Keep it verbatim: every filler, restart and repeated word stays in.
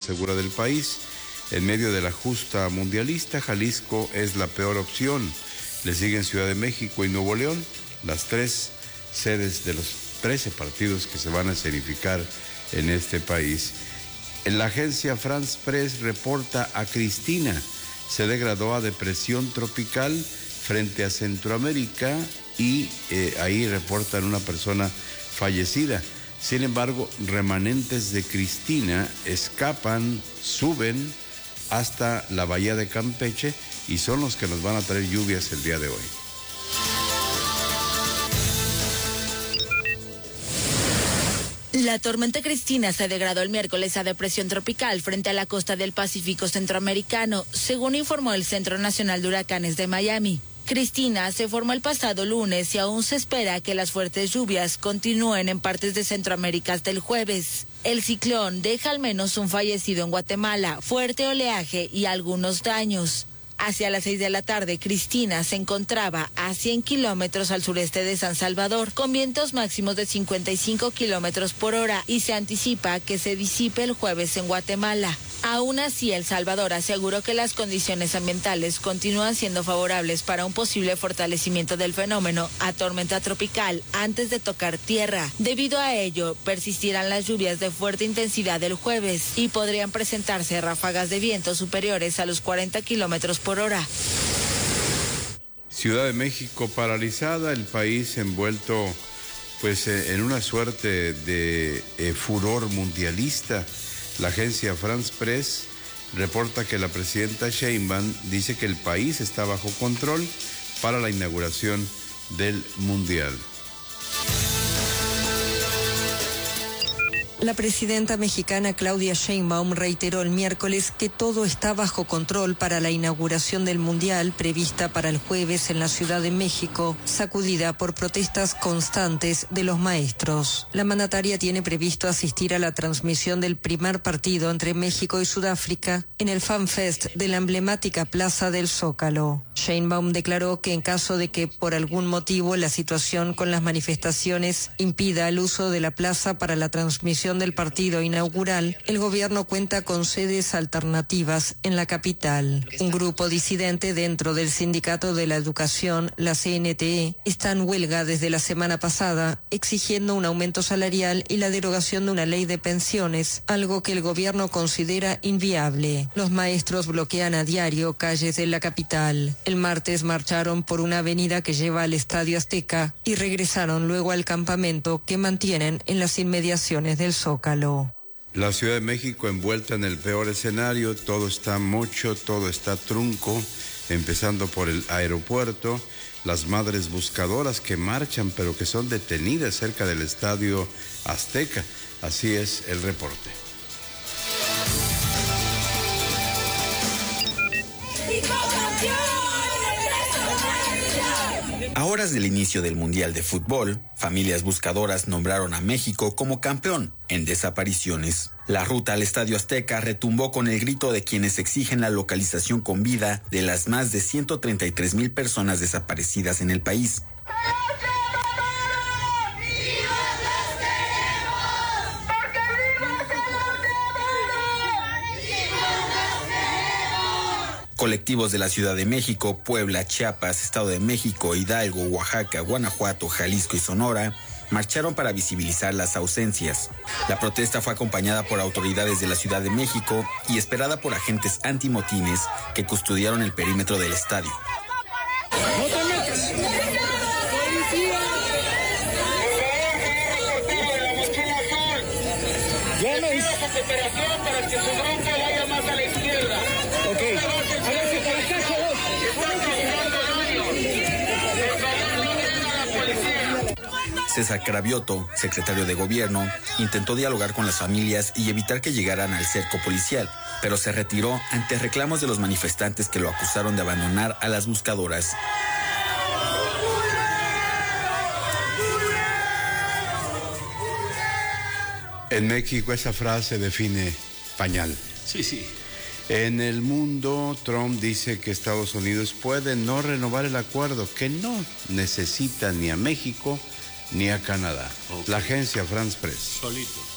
segura del país. En medio de la justa mundialista, Jalisco es la peor opción. Le siguen Ciudad de México y Nuevo León, las tres sedes de los trece partidos que se van a escenificar en este país. En la agencia France Press reporta a Cristina. Se degradó a depresión tropical frente a Centroamérica y eh, ahí reportan una persona fallecida. Sin embargo, remanentes de Cristina escapan, suben hasta la bahía de Campeche y son los que nos van a traer lluvias el día de hoy. La tormenta Cristina se degradó el miércoles a depresión tropical frente a la costa del Pacífico Centroamericano, según informó el Centro Nacional de Huracanes de Miami. Cristina se formó el pasado lunes y aún se espera que las fuertes lluvias continúen en partes de Centroamérica hasta el jueves. El ciclón deja al menos un fallecido en Guatemala, fuerte oleaje y algunos daños. Hacia las seis de la tarde, Cristina se encontraba a cien kilómetros al sureste de San Salvador, con vientos máximos de cincuenta y cinco kilómetros por hora, y se anticipa que se disipe el jueves en Guatemala. Aún así, El Salvador aseguró que las condiciones ambientales continúan siendo favorables para un posible fortalecimiento del fenómeno a tormenta tropical antes de tocar tierra. Debido a ello, persistirán las lluvias de fuerte intensidad el jueves y podrían presentarse ráfagas de viento superiores a los cuarenta kilómetros por hora. Ciudad de México paralizada, el país envuelto pues en una suerte de eh, furor mundialista. La agencia France Press reporta que la presidenta Sheinbaum dice que el país está bajo control para la inauguración del Mundial. La presidenta mexicana Claudia Sheinbaum reiteró el miércoles que todo está bajo control para la inauguración del Mundial prevista para el jueves en la Ciudad de México, sacudida por protestas constantes de los maestros. La mandataria tiene previsto asistir a la transmisión del primer partido entre México y Sudáfrica en el Fan Fest de la emblemática Plaza del Zócalo. Sheinbaum declaró que en caso de que por algún motivo la situación con las manifestaciones impida el uso de la plaza para la transmisión del partido inaugural, el gobierno cuenta con sedes alternativas en la capital. Un grupo disidente dentro del Sindicato de la Educación, la C N T E, está en huelga desde la semana pasada, exigiendo un aumento salarial y la derogación de una ley de pensiones, algo que el gobierno considera inviable. Los maestros bloquean a diario calles de la capital. El martes marcharon por una avenida que lleva al Estadio Azteca y regresaron luego al campamento que mantienen en las inmediaciones del Zócalo. La Ciudad de México envuelta en el peor escenario, todo está mocho, todo está trunco, empezando por el aeropuerto, las madres buscadoras que marchan pero que son detenidas cerca del Estadio Azteca. Así es el reporte. A horas del inicio del Mundial de Fútbol, familias buscadoras nombraron a México como campeón en desapariciones. La ruta al Estadio Azteca retumbó con el grito de quienes exigen la localización con vida de las más de ciento treinta y tres mil personas desaparecidas en el país. Colectivos de la Ciudad de México, Puebla, Chiapas, Estado de México, Hidalgo, Oaxaca, Guanajuato, Jalisco y Sonora marcharon para visibilizar las ausencias. La protesta fue acompañada por autoridades de la Ciudad de México y esperada por agentes antimotines que custodiaron el perímetro del estadio. César Cravioto, secretario de Gobierno, intentó dialogar con las familias y evitar que llegaran al cerco policial, pero se retiró ante reclamos de los manifestantes que lo acusaron de abandonar a las buscadoras. En México esa frase define pañal. Sí, sí. En el mundo, Trump dice que Estados Unidos puede no renovar el acuerdo, que no necesita ni a México ni a Canadá. Okay. La agencia France Press. Solito.